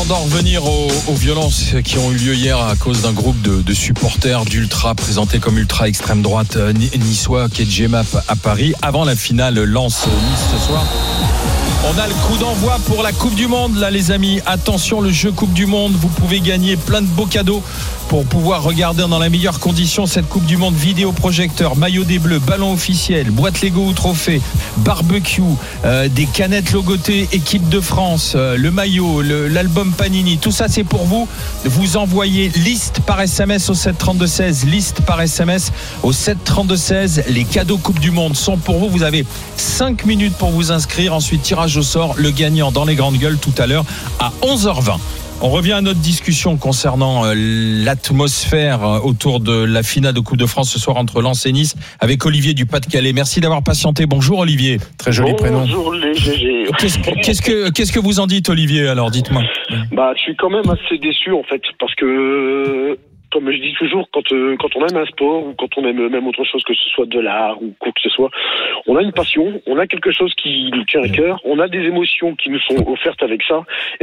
Avant d'en revenir aux violences qui ont eu lieu hier à cause d'un groupe de supporters d'Ultra présenté comme Ultra extrême droite niçois qui est GMAP à Paris, avant la finale Lens-Nice ce soir, on a le coup d'envoi pour la Coupe du Monde là les amis. Attention, le jeu Coupe du Monde, vous pouvez gagner plein de beaux cadeaux pour pouvoir regarder dans les meilleures conditions cette Coupe du Monde. Vidéoprojecteur, maillot des Bleus, ballon officiel, boîte Lego ou trophée, barbecue, des canettes logotées équipe de France, le maillot, l'album Panini, tout ça c'est pour vous. Vous envoyez liste par SMS au 732-16, liste par SMS au 732-16. Les cadeaux Coupe du Monde sont pour vous. Vous avez 5 minutes pour vous inscrire. Ensuite, tirage au sort, le gagnant dans les grandes gueules tout à l'heure à 11h20. On revient à notre discussion concernant l'atmosphère autour de la finale de Coupe de France ce soir entre Lens et Nice avec Olivier du Pas-de-Calais. Merci d'avoir patienté. Bonjour Olivier. Très joli prénom. Bonjour les GG. Qu'est-ce que vous en dites Olivier alors, dites-moi. Je suis quand même assez déçu en fait parce que comme je dis toujours, quand on aime un sport ou quand on aime même autre chose, que ce soit de l'art ou quoi que ce soit, on a une passion, on a quelque chose qui nous tient à cœur, on a des émotions qui nous sont offertes avec ça.